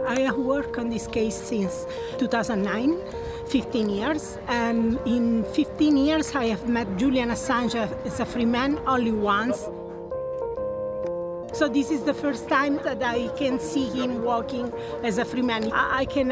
I have worked on this case since 2009, 15 years. And in 15 years, I have met Julian Assange as a free man only once. So this is the first time that I can see him walking as a free man. I can